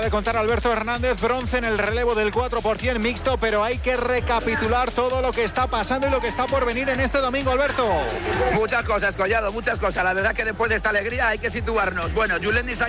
de contar Alberto Hernández, bronce en el relevo del 4% mixto, pero hay que recapitular todo lo que está pasando y lo que está por venir en este domingo, Alberto. Muchas cosas, Collado, muchas cosas. La verdad que después de esta alegría hay que situarnos. Bueno, Julen